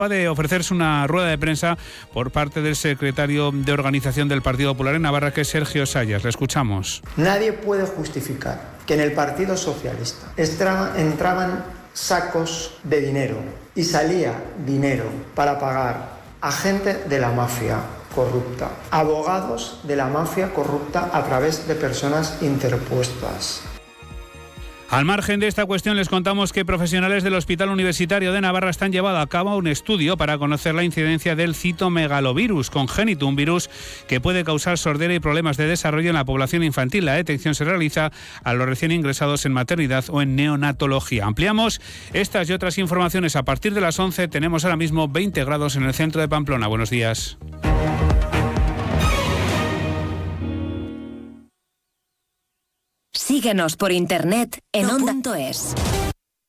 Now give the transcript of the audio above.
de ofrecerse una rueda de prensa por parte del secretario de organización del Partido Popular en Navarra, que es Sergio Sayas. Le escuchamos. Nadie puede justificar que en el Partido Socialista entraban sacos de dinero y salía dinero para pagar a gente de la mafia corrupta, abogados de la mafia corrupta a través de personas interpuestas. Al margen de esta cuestión, les contamos que profesionales del Hospital Universitario de Navarra están llevando a cabo un estudio para conocer la incidencia del citomegalovirus congénito, un virus que puede causar sordera y problemas de desarrollo en la población infantil. La detección se realiza a los recién ingresados en maternidad o en neonatología. Ampliamos estas y otras informaciones a partir de las 11. Tenemos ahora mismo 20 grados en el centro de Pamplona. Buenos días. Síguenos por internet en onda.es.